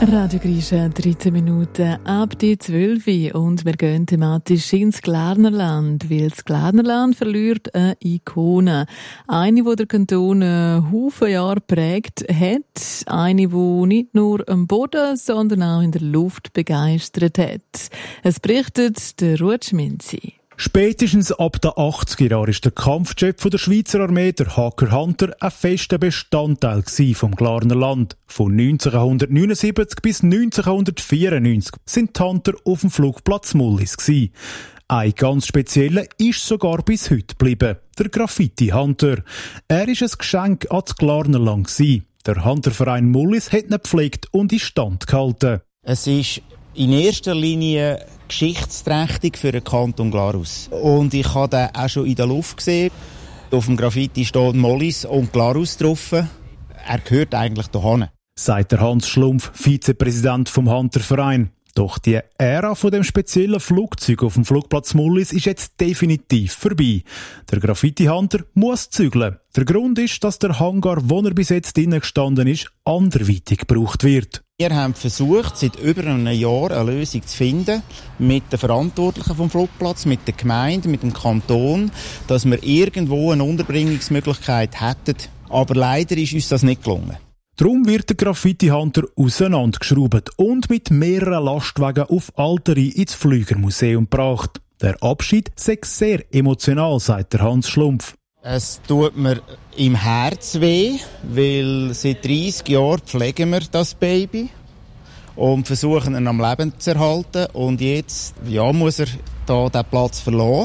Radio Grisha, 13 Minuten ab die 12 und wir gehen thematisch ins Glarnerland, weil das Glarnerland verliert eine Ikone. Eine, die der Kanton Haufen Jahre prägt hat. Eine, die nicht nur am Boden, sondern auch in der Luft begeistert hat. Es berichtet der Ruth Minzi. Spätestens ab den 80er Jahren ist der Kampfjet der Schweizer Armee, der Hawker Hunter, ein fester Bestandteil vom Glarnerland. Von 1979 bis 1994 sind die Hunter auf dem Flugplatz Mullis gsi. Ein ganz spezieller ist sogar bis heute geblieben, der Graffiti Hunter. Er ist ein Geschenk an das Glarnerland gsi. Der Hunterverein Mullis hat ihn gepflegt und in Stand gehalten. Es ist in erster Linie geschichtsträchtig für den Kanton Glarus. Und ich habe den auch schon in der Luft gesehen. Auf dem Graffiti steht Mollis und Glarus drauf. Er gehört eigentlich hierhin. Sagt der Hans Schlumpf, Vizepräsident vom Hunterverein. Doch die Ära von dem speziellen Flugzeug auf dem Flugplatz Mullis ist jetzt definitiv vorbei. Der Graffiti-Hunter muss zügeln. Der Grund ist, dass der Hangar, wo er bis jetzt drinnen gestanden ist, anderweitig gebraucht wird. Wir haben versucht, seit über einem Jahr eine Lösung zu finden mit den Verantwortlichen vom Flugplatz, mit der Gemeinde, mit dem Kanton, dass wir irgendwo eine Unterbringungsmöglichkeit hätten. Aber leider ist uns das nicht gelungen. Darum wird der Graffiti-Hunter auseinandergeschraubt und mit mehreren Lastwagen auf Alteri ins Flügermuseum gebracht. Der Abschied sei sehr emotional, sagt der Hans Schlumpf. Es tut mir im Herz weh, weil seit 30 Jahren pflegen wir das Baby und versuchen ihn am Leben zu erhalten. Und jetzt muss er da den Platz verlassen.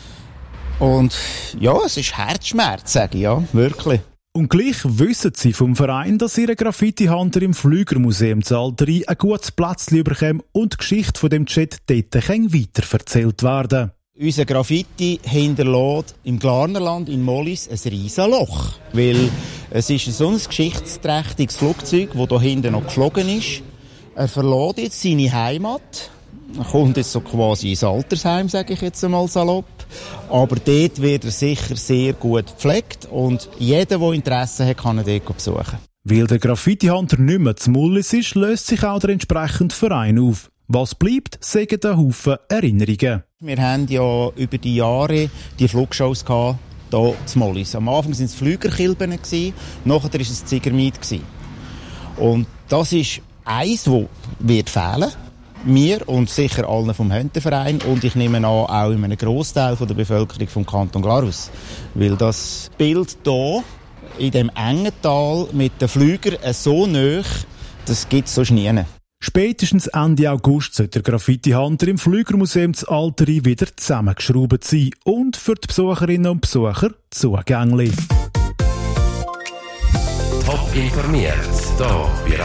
Und ja, es ist Herzschmerz, sage ich, ja, wirklich. Und gleich wissen sie vom Verein, dass ihre Graffiti-Hunter im Flügermuseum zu Alteri ein gutes Plätzchen bekommen und die Geschichte von dem Jet dort weiterverzählt werden. Unser Graffiti hinterlässt im Glarnerland in Mollis ein riesen Loch. Weil es ist so ein geschichtsträchtiges Flugzeug, das hier hinten noch geflogen ist. Er verlässt jetzt seine Heimat. Er kommt jetzt so quasi ins Altersheim, sage ich jetzt einmal salopp. Aber dort wird er sicher sehr gut gepflegt und jeder, der Interesse hat, kann ihn dort besuchen. Weil der Graffiti-Hunter nicht mehr zu Mullis ist, löst sich auch der entsprechende Verein auf. Was bleibt, sagen ein Haufen Erinnerungen. Wir haben ja über die Jahre die Flugshows gehabt, hier zu Mollis. Am Anfang waren es Flügerkilben, nachher war es Zigermiet. Und das ist eins, das wird fehlen. Mir und sicher allen vom Hunterverein und ich nehme an, auch in einem Grossteil der Bevölkerung vom Kanton Glarus. Weil das Bild hier in dem engen Tal mit den Flügern so nahe, das gibt es sonst nie. Spätestens Ende August sollte der Graffiti-Hunter im Flügermuseum zu Alteri wieder zusammengeschraubt sein und für die Besucherinnen und Besucher zugänglich. Top informiert, hier bei